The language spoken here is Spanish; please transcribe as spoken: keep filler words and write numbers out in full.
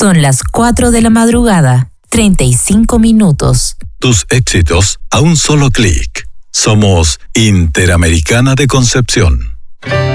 Son las cuatro de la madrugada, treinta y cinco minutos. Tus éxitos a un solo clic. Somos Interamericana de Concepción.